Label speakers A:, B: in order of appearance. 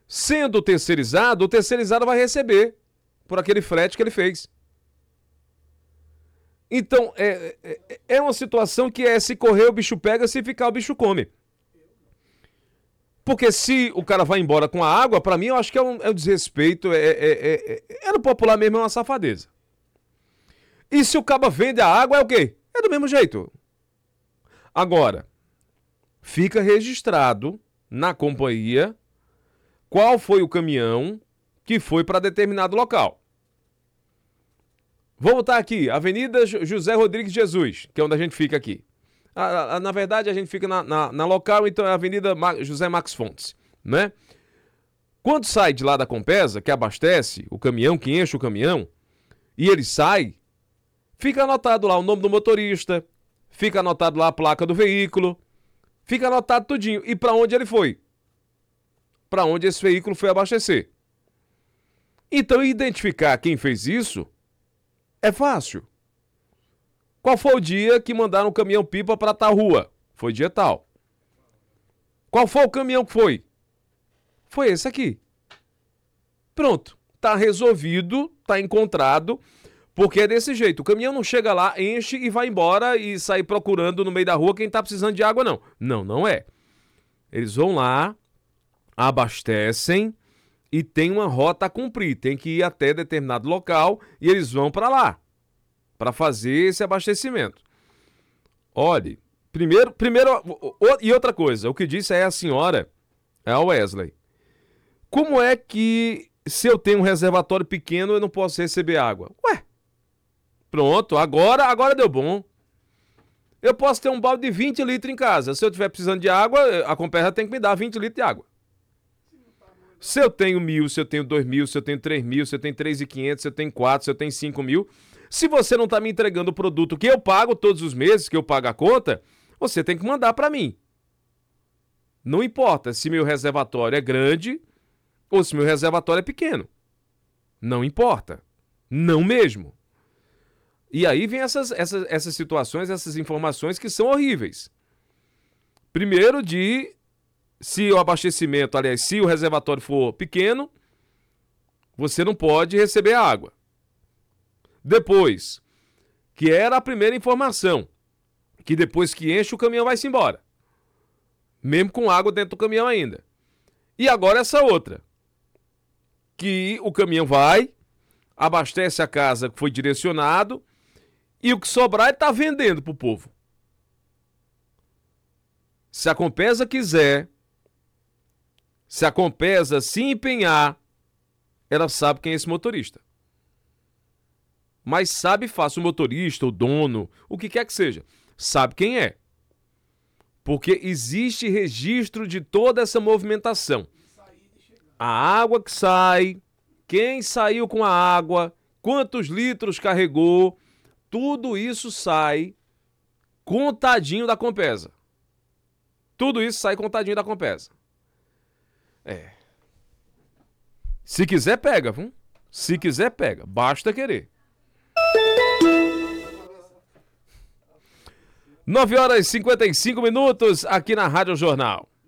A: Sendo terceirizado, o terceirizado vai receber por aquele frete que ele fez. Então, é uma situação que se correr o bicho pega, se ficar o bicho come. Porque se o cara vai embora com a água, pra mim eu acho que é um desrespeito, no popular mesmo é uma safadeza. E se o caba vende a água, é o quê? É do mesmo jeito. Agora, fica registrado na companhia qual foi o caminhão que foi para determinado local. Vou voltar aqui, Avenida José Rodrigues Jesus, que é onde a gente fica aqui. Na verdade, a gente fica na local, então é a Avenida José Max Fontes, né? Quando sai de lá da Compesa, que abastece o caminhão, que enche o caminhão, e ele sai, fica anotado lá o nome do motorista, fica anotado lá a placa do veículo, fica anotado tudinho. E para onde ele foi? Para onde esse veículo foi abastecer. Então, identificar quem fez isso é fácil. Qual foi o dia que mandaram o caminhão-pipa para tal rua? Foi dia tal. Qual foi o caminhão que foi? Foi esse aqui. Pronto. Tá resolvido, tá encontrado, porque é desse jeito. O caminhão não chega lá, enche e vai embora e sai procurando no meio da rua quem tá precisando de água, não. Não, não é. Eles vão lá, abastecem e tem uma rota a cumprir. Tem que ir até determinado local e eles vão para lá para fazer esse abastecimento. Olhe, primeiro, e outra coisa, o que disse a senhora, é a Wesley. Como é que se eu tenho um reservatório pequeno eu não posso receber água? Ué, pronto, agora deu bom. Eu posso ter um balde de 20 litros em casa. Se eu estiver precisando de água, a Compesa tem que me dar 20 litros de água. Se eu tenho 1.000, se eu tenho 2.000, se eu tenho 3.000, se eu tenho 3.500, se eu tenho 4, se eu tenho 5.000. Se você não está me entregando o produto que eu pago todos os meses, que eu pago a conta, você tem que mandar para mim. Não importa se meu reservatório é grande ou se meu reservatório é pequeno. Não importa. Não mesmo. E aí vem essas situações, essas informações que são horríveis. Primeiro se o abastecimento, aliás, se o reservatório for pequeno, você não pode receber água. Depois, que era a primeira informação, que depois que enche o caminhão vai-se embora. Mesmo com água dentro do caminhão ainda. E agora essa outra, que o caminhão vai, abastece a casa que foi direcionado, e o que sobrar ele está vendendo para o povo. Se a Compesa quiser, se a Compesa se empenhar, ela sabe quem é esse motorista. Mas sabe fácil o motorista, o dono, o que quer que seja. Sabe quem é. Porque existe registro de toda essa movimentação. A água que sai, quem saiu com a água, quantos litros carregou, tudo isso sai contadinho da Compesa. Tudo isso sai contadinho da Compesa. Se quiser, pega, viu? Se quiser, pega. Basta querer. 9h55 aqui na Rádio Jornal.